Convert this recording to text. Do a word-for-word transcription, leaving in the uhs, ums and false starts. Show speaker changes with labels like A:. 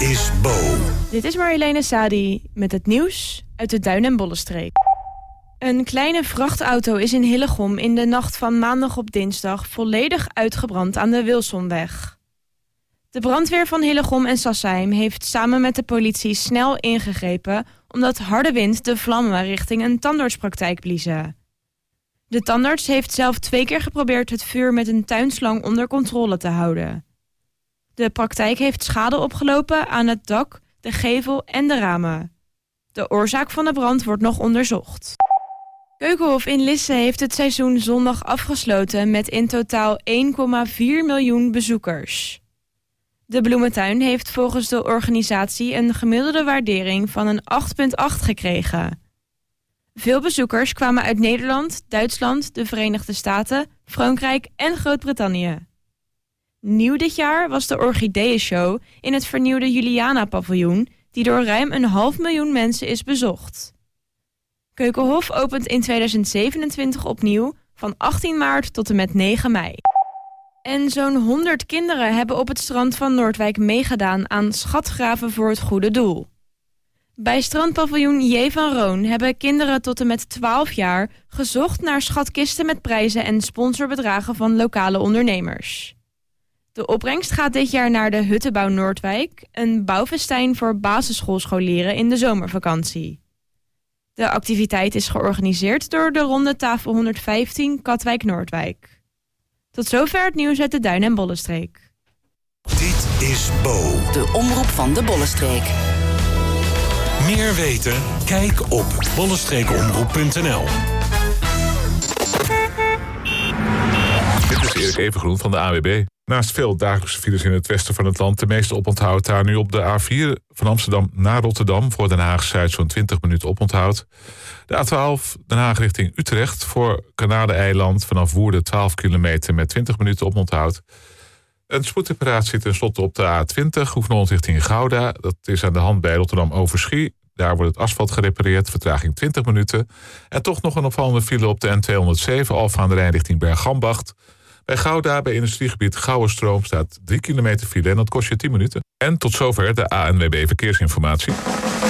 A: is Bo.
B: Dit is Marjoleine Sadi met het nieuws uit de Duin- en Bollenstreek. Een kleine vrachtauto is in Hillegom in de nacht van maandag op dinsdag volledig uitgebrand aan de Wilsonweg. De brandweer van Hillegom en Sassheim heeft samen met de politie snel ingegrepen omdat harde wind de vlammen richting een tandartspraktijk bliezen. De tandarts heeft zelf twee keer geprobeerd het vuur met een tuinslang onder controle te houden. De praktijk heeft schade opgelopen aan het dak, de gevel en de ramen. De oorzaak van de brand wordt nog onderzocht. Keukenhof in Lisse heeft het seizoen zondag afgesloten met in totaal één komma vier miljoen bezoekers. De bloementuin heeft volgens de organisatie een gemiddelde waardering van een acht komma acht gekregen. Veel bezoekers kwamen uit Nederland, Duitsland, de Verenigde Staten, Frankrijk en Groot-Brittannië. Nieuw dit jaar was de Orchideeënshow in het vernieuwde Juliana-paviljoen, die door ruim een half miljoen mensen is bezocht. Keukenhof opent in tweeduizend zevenentwintig opnieuw van achttien maart tot en met negen mei. En zo'n honderd kinderen hebben op het strand van Noordwijk meegedaan aan schatgraven voor het goede doel. Bij strandpaviljoen J. van Roon hebben kinderen tot en met twaalf jaar gezocht naar schatkisten met prijzen en sponsorbedragen van lokale ondernemers. De opbrengst gaat dit jaar naar de Huttenbouw Noordwijk, een bouwfestijn voor basisschoolscholieren in de zomervakantie. De activiteit is georganiseerd door de Ronde Tafel honderdvijftien Katwijk Noordwijk. Tot zover het nieuws uit de Duin- en Bollenstreek.
A: Dit is Bo.
C: De omroep van de Bollenstreek.
A: Meer weten? Kijk op bollenstreekomroep punt n l.
D: Dit is Erik Evengroen van de A W B. Naast veel dagelijkse files in het westen van het land, de meeste oponthoud daar nu op de A vier van Amsterdam naar Rotterdam. Voor Den Haag-Zuid zo'n twintig minuten oponthoud. De A twaalf Den Haag richting Utrecht voor Kanaleneiland vanaf Woerden twaalf kilometer met twintig minuten oponthoud. Een spoedreparatie zit tenslotte op de A twintig, Hoefnholland richting Gouda. Dat is aan de hand bij Rotterdam-Overschie. Daar wordt het asfalt gerepareerd, vertraging twintig minuten. En toch nog een opvallende file op de N tweehonderdzeven, Alphen aan de Rijn richting Bergambacht. Bij Gouda, bij industriegebied Gouwenstroom, staat drie kilometer file en dat kost je tien minuten. En tot zover de A N W B Verkeersinformatie.